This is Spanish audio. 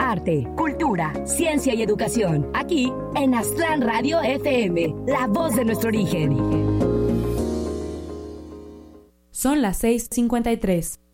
arte, cultura, ciencia y educación. Aquí en Aztlán Radio FM, la voz de nuestro origen. Son las 6:53.